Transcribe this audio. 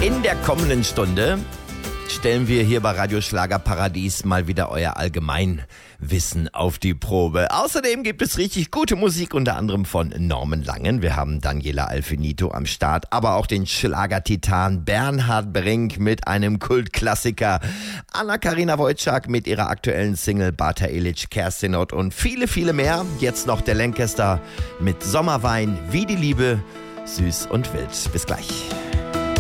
In der kommenden Stunde stellen wir hier bei Radio Schlagerparadies mal wieder euer Allgemeinwissen auf die Probe. Außerdem gibt es richtig gute Musik, unter anderem von Norman Langen. Wir haben Daniela Alfinito am Start, aber auch den Schlagertitan Bernhard Brink mit einem Kultklassiker, Anna-Karina Wojcik mit ihrer aktuellen Single Bata Illich Kerstinot und viele, viele mehr. Jetzt noch der Lancaster mit Sommerwein, wie die Liebe, süß und wild. Bis gleich.